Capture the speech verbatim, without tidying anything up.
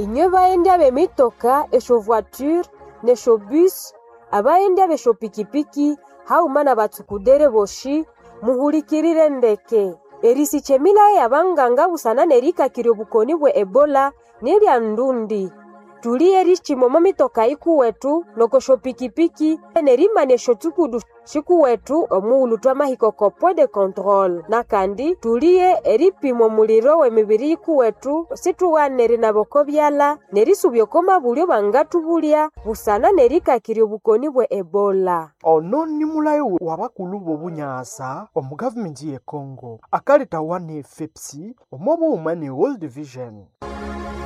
Inywe baendya bemitoka esho voiture nesho bus abaendya besho pikipiki haumana batsukudere boshi muhulikirire ndeke erisi chemila yabanganga busana nerika kirobukoni bwe Ebola nilya ndundi tuliye richimomo mitoka iku wetu nokosho pikipiki nerima nesho tukudu shiku wetu omuulu twamahikoko point de contrôle nakandi tuliye eripimo muliro wemibiri iku wetu situwanere naboko byala nerisubyokoma bulyo bangatubulya busana nerika kirobukoni bwe Ebola. Ono ni mulayo wabakulu bobunyasa omu government ye Congo akaleta wane F E P S I omobo umane World Vision.